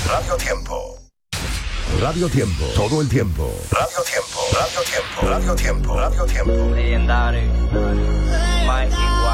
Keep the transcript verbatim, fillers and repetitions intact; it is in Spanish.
Radio Tiempo. Radio Tiempo. Todo el tiempo. Radio Tiempo. Radio Tiempo. Radio Tiempo. Radio Tiempo. Legendario. Mike